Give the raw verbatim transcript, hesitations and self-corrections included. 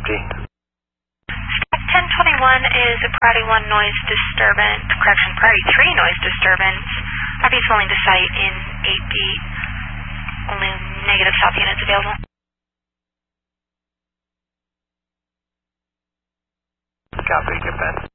empty. ten twenty-one is a priority one noise disturbance, correction, priority three noise disturbance. R V is willing to site in eight B. Only negative south units available. Copy, get that.